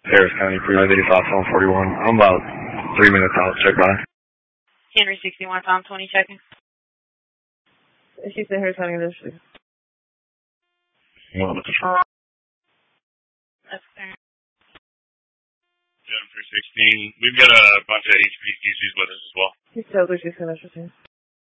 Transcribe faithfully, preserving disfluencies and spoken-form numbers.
Harris County, Freeway eighty-five, Tom forty-one. I'm about three minutes out. Check by. Henry sixty-one, Tom twenty, checking. She said Harris County Industry. Well, That's fair. seven three sixteen. We've got a bunch of H P C Cs with us as well. He tells her she's finished with you.